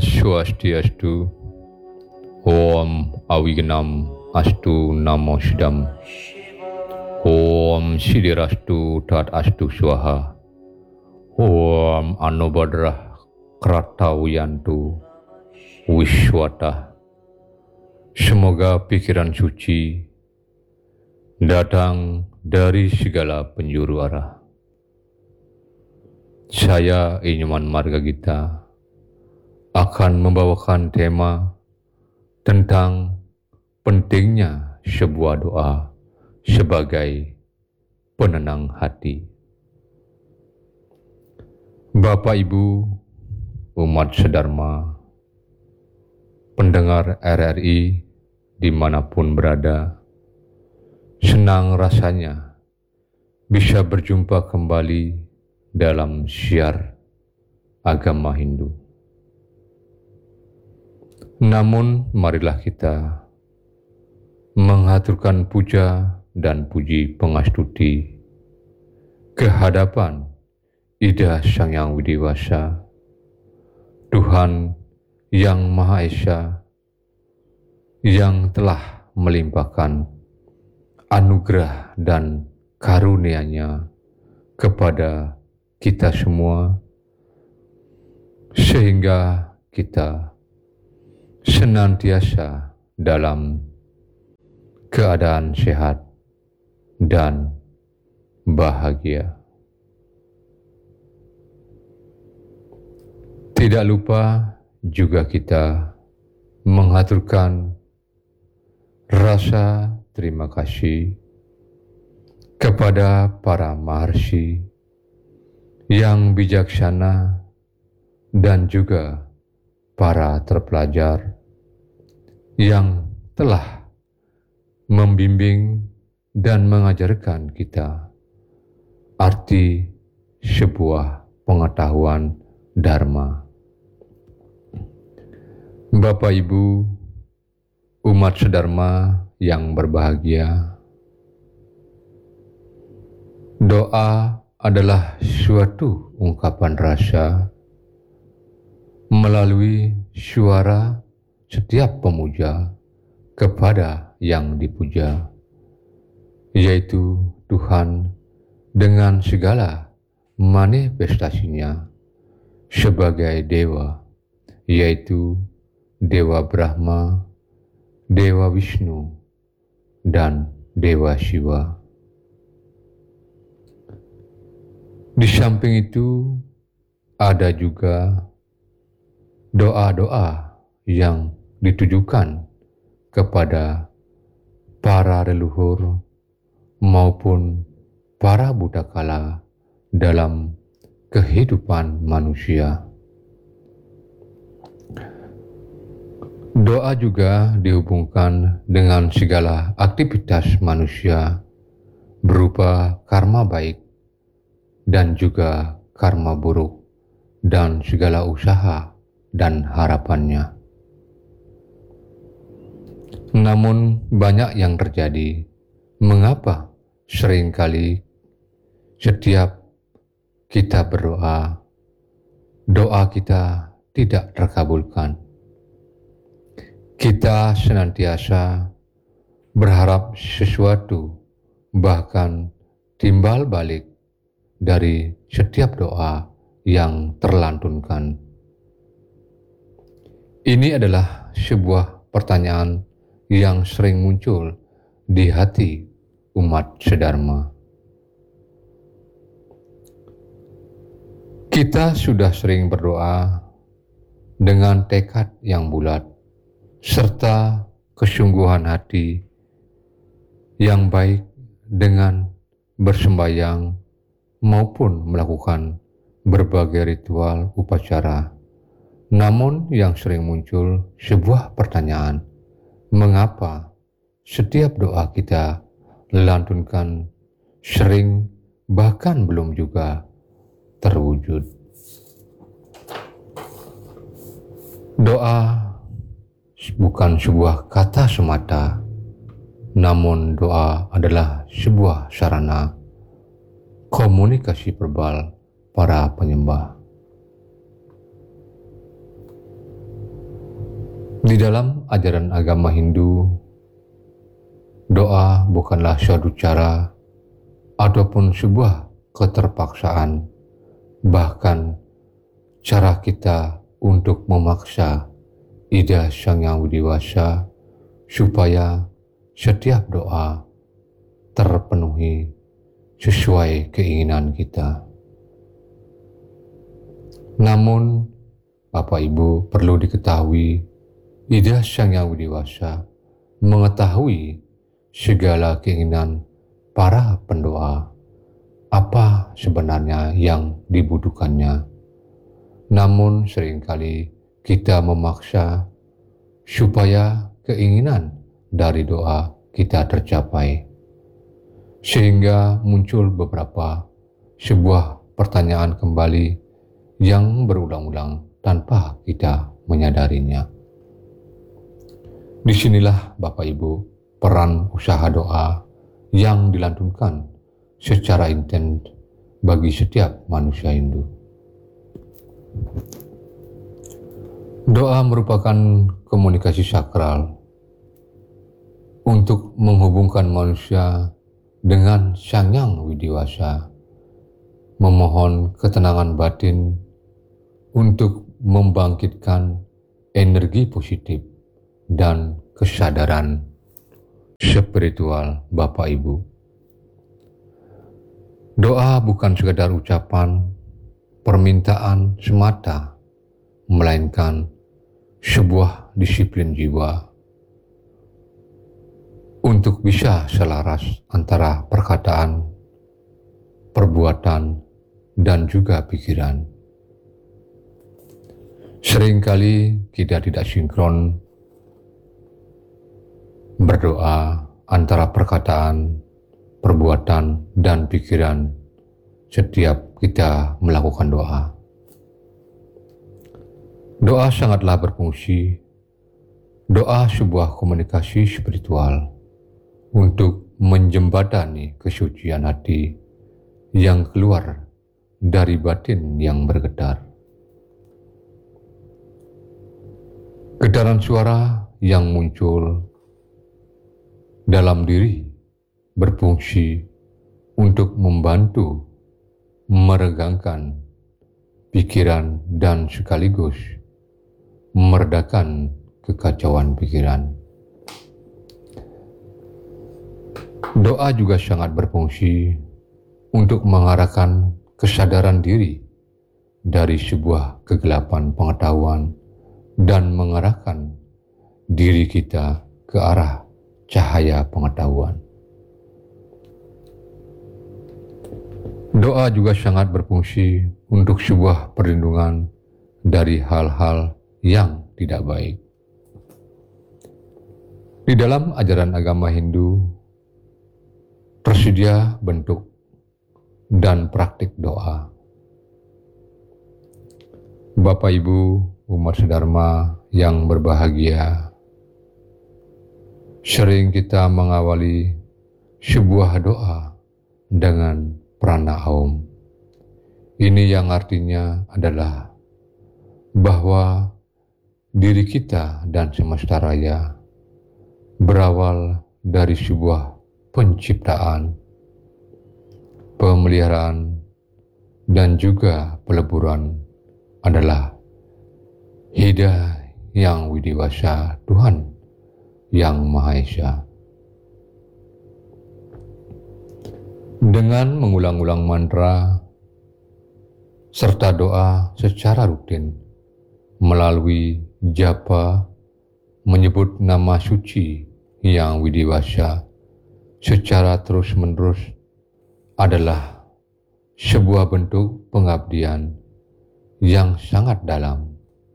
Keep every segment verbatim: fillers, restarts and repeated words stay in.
Swastiastu. Om Awignam Astu Namo Siddham. Om Sidirastu Tat Astu Swaha. Om Anubadrah Kratawiyantu Wiswata. Semoga pikiran suci datang dari segala penjuru arah. Saya Inyuman Margagita akan membawakan tema tentang pentingnya sebuah doa sebagai penenang hati. Bapak Ibu, umat sedharma, pendengar R R I dimanapun berada, senang rasanya bisa berjumpa kembali dalam syiar agama Hindu. Namun marilah kita mengaturkan puja dan puji pengastuti kehadapan Ida Sang Yang Widiwasa, Tuhan yang Maha Esa, yang telah melimpahkan anugerah dan karunia-Nya kepada kita semua, sehingga kita senantiasa dalam keadaan sehat dan bahagia. Tidak lupa juga kita mengaturkan rasa terima kasih kepada para maharsi yang bijaksana dan juga para terpelajar yang telah membimbing dan mengajarkan kita arti sebuah pengetahuan Dharma. Bapak Ibu, umat sedharma yang berbahagia, doa adalah suatu ungkapan rasa melalui suara setiap pemuja kepada yang dipuja, yaitu Tuhan dengan segala manifestasinya sebagai Dewa, yaitu Dewa Brahma, Dewa Wisnu, dan Dewa Siwa. Di samping itu ada juga doa-doa yang ditujukan kepada para leluhur maupun para buddhakala dalam kehidupan manusia. Doa juga dihubungkan dengan segala aktivitas manusia berupa karma baik dan juga karma buruk dan segala usaha dan harapannya. Namun banyak yang terjadi. Mengapa seringkali setiap kita berdoa, doa kita tidak terkabulkan? Kita senantiasa berharap sesuatu, bahkan timbal balik dari setiap doa yang terlantunkan. Ini adalah sebuah pertanyaan yang sering muncul di hati umat sedharma. Kita sudah sering berdoa dengan tekad yang bulat serta kesungguhan hati yang baik dengan bersembayang maupun melakukan berbagai ritual upacara. Namun yang sering muncul sebuah pertanyaan, mengapa setiap doa kita lantunkan sering bahkan belum juga terwujud? Doa bukan sebuah kata semata, namun doa adalah sebuah sarana komunikasi verbal para penyembah. Di dalam ajaran agama Hindu, doa bukanlah suatu cara ataupun sebuah keterpaksaan, bahkan cara kita untuk memaksa Ida Sang Yang Widi Wasa supaya setiap doa terpenuhi sesuai keinginan kita. Namun, Bapak Ibu perlu diketahui, Ida Sang Yang Widi Wasa mengetahui segala keinginan para pendoa, apa sebenarnya yang dibutuhkannya. Namun seringkali kita memaksa supaya keinginan dari doa kita tercapai, sehingga muncul beberapa sebuah pertanyaan kembali yang berulang-ulang tanpa kita menyadarinya. Disinilah Bapak Ibu peran usaha doa yang dilantunkan secara intens bagi setiap manusia Hindu. Doa merupakan komunikasi sakral untuk menghubungkan manusia dengan Sang Yang Widi Wasa, memohon ketenangan batin untuk membangkitkan energi positif dan kesadaran spiritual Bapak Ibu. Doa bukan sekedar ucapan, permintaan semata, melainkan sebuah disiplin jiwa untuk bisa selaras antara perkataan, perbuatan, dan juga pikiran. Seringkali kita tidak sinkron berdoa antara perkataan, perbuatan, dan pikiran setiap kita melakukan doa. Doa sangatlah berfungsi. Doa sebuah komunikasi spiritual untuk menjembatani kesucian hati yang keluar dari batin yang bergetar. Getaran suara yang muncul dalam diri berfungsi untuk membantu meregangkan pikiran dan sekaligus meredakan kekacauan pikiran. Doa juga sangat berfungsi untuk mengarahkan kesadaran diri dari sebuah kegelapan pengetahuan dan mengarahkan diri kita ke arah cahaya pengetahuan. Doa juga sangat berfungsi untuk sebuah perlindungan dari hal-hal yang tidak baik. Di dalam ajaran agama Hindu, tersedia bentuk dan praktik doa. Bapak Ibu umat sedharma yang berbahagia, sering kita mengawali sebuah doa dengan prana aum. Ini yang artinya adalah bahwa diri kita dan semesta raya berawal dari sebuah penciptaan, pemeliharaan, dan juga peleburan adalah Ida Yang Widi Wasa, Tuhan Yang Maha Esa. Dengan mengulang-ulang mantra serta doa secara rutin melalui japa menyebut nama suci Yang Widi Wasa secara terus-menerus adalah sebuah bentuk pengabdian yang sangat dalam.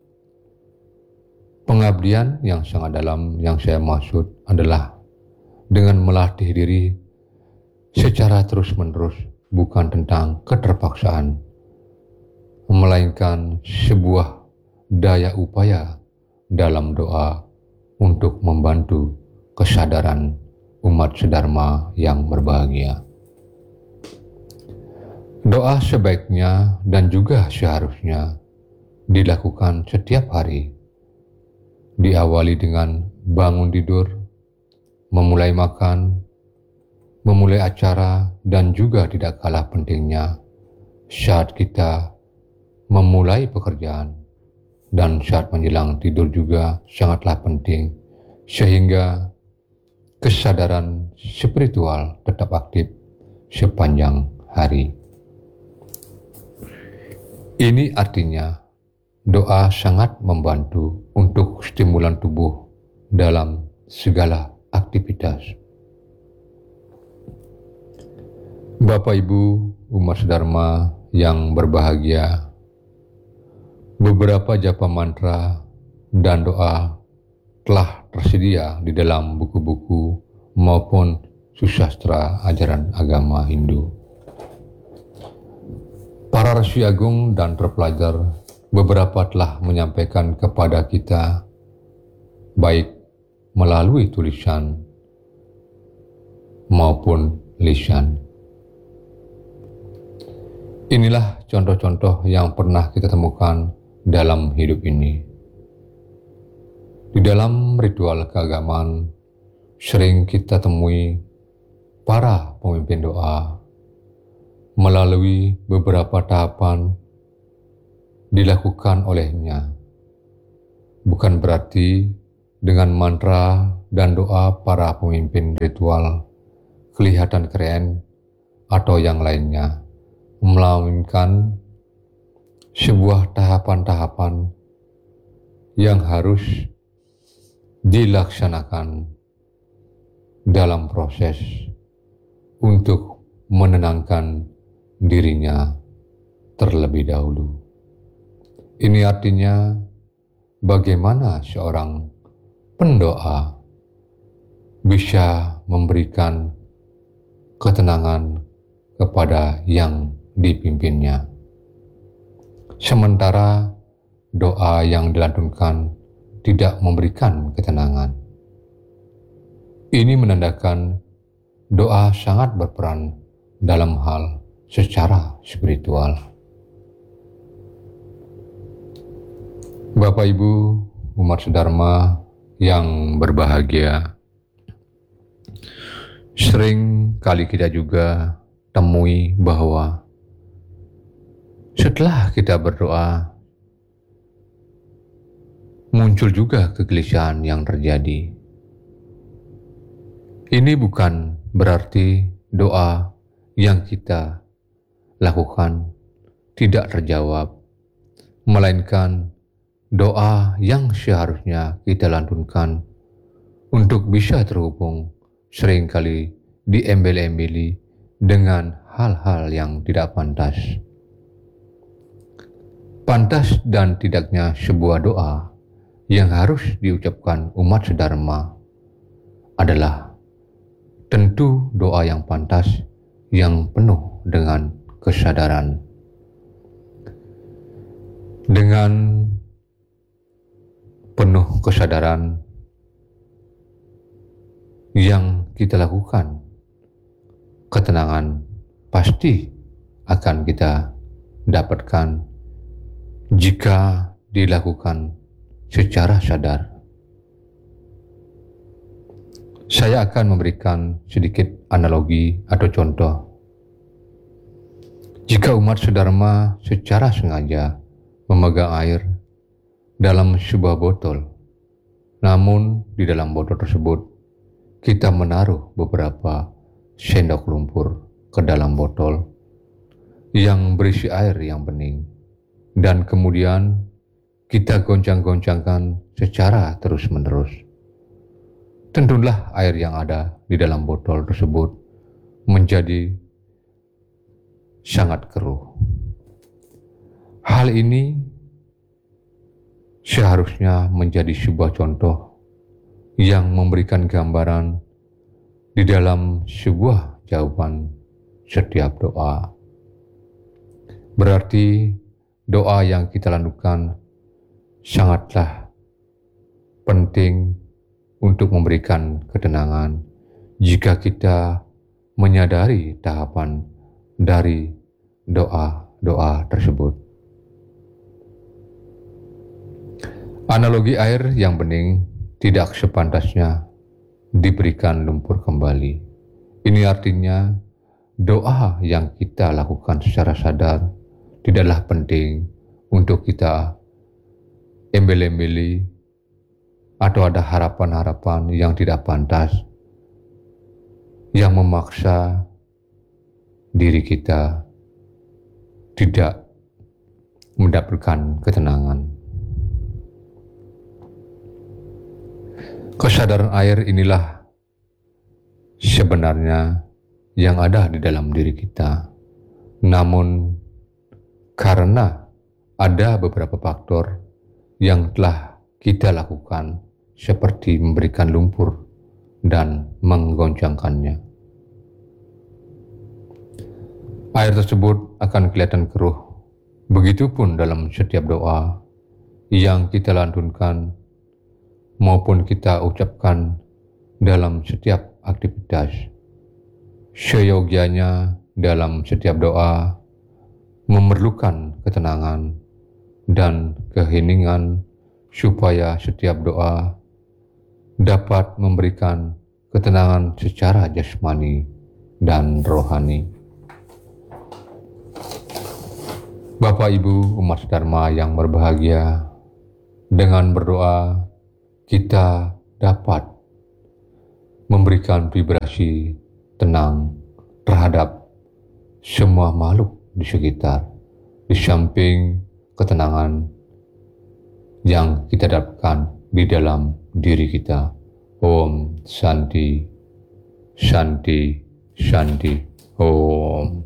Pengabdian yang sangat dalam yang saya maksud adalah dengan melatih diri secara terus-menerus, bukan tentang keterpaksaan, melainkan sebuah daya upaya dalam doa untuk membantu kesadaran umat sedharma yang berbahagia. Doa sebaiknya dan juga seharusnya dilakukan setiap hari diawali dengan bangun tidur, memulai makan, memulai acara, dan juga tidak kalah pentingnya saat kita memulai pekerjaan dan saat menjelang tidur juga sangatlah penting, sehingga kesadaran spiritual tetap aktif sepanjang hari. Ini artinya doa sangat membantu untuk stimulan tubuh dalam segala aktivitas. Bapak Ibu umat Dharma yang berbahagia, beberapa japa mantra dan doa telah tersedia di dalam buku-buku maupun susastra ajaran agama Hindu. Para Rasi Agung dan terpelajar beberapa telah menyampaikan kepada kita, baik melalui tulisan maupun lisan. Inilah contoh-contoh yang pernah kita temukan dalam hidup ini. Di dalam ritual keagamaan, sering kita temui para pemimpin doa melalui beberapa tahapan dilakukan olehnya. Bukan berarti dengan mantra dan doa para pemimpin ritual kelihatan keren atau yang lainnya, melainkan sebuah tahapan-tahapan yang harus dilaksanakan dalam proses untuk menenangkan dirinya terlebih dahulu. Ini artinya bagaimana seorang pendoa bisa memberikan ketenangan kepada yang dipimpinnya. Sementara doa yang dilantunkan tidak memberikan ketenangan. Ini menandakan doa sangat berperan dalam hal secara spiritual. Bapak Ibu umat Dharma yang berbahagia, sering kali kita juga temui bahwa setelah kita berdoa, muncul juga kegelisahan yang terjadi. Ini bukan berarti doa yang kita lakukan tidak terjawab, melainkan doa yang seharusnya kita lantunkan untuk bisa terhubung seringkali diembel-embeli dengan hal-hal yang tidak pantas. Pantas dan tidaknya sebuah doa yang harus diucapkan umat Dharma adalah tentu doa yang pantas, yang penuh dengan kesadaran. Dengan penuh kesadaran yang kita lakukan, ketenangan pasti akan kita dapatkan jika dilakukan secara sadar. Saya akan memberikan sedikit analogi atau contoh. Jika umat Dharma secara sengaja memegang air dalam sebuah botol, namun di dalam botol tersebut kita menaruh beberapa sendok lumpur ke dalam botol yang berisi air yang bening, dan kemudian kita goncang-goncangkan secara terus-menerus. Tentulah air yang ada di dalam botol tersebut menjadi sangat keruh. Hal ini seharusnya menjadi sebuah contoh yang memberikan gambaran di dalam sebuah jawaban setiap doa. Berarti doa yang kita lakukan sangatlah penting untuk memberikan ketenangan jika kita menyadari tahapan dari doa-doa tersebut. Analogi air yang bening tidak sepantasnya diberikan lumpur kembali. Ini artinya doa yang kita lakukan secara sadar tidaklah penting untuk kita embel-embeli atau ada harapan-harapan yang tidak pantas yang memaksa diri kita tidak mendapatkan ketenangan. Kesadaran air inilah sebenarnya yang ada di dalam diri kita. Namun karena ada beberapa faktor yang telah kita lakukan seperti memberikan lumpur dan menggoncangkannya, air tersebut akan kelihatan keruh. Begitupun dalam setiap doa yang kita lantunkan maupun kita ucapkan dalam setiap aktivitas. Seyogianya dalam setiap doa memerlukan ketenangan dan keheningan supaya setiap doa dapat memberikan ketenangan secara jasmani dan rohani. Bapak Ibu umat Dharma yang berbahagia, dengan berdoa kita dapat memberikan vibrasi tenang terhadap semua makhluk di sekitar, di samping ketenangan yang kita dapatkan di dalam diri kita. Om Shanti, Shanti, Shanti, Om.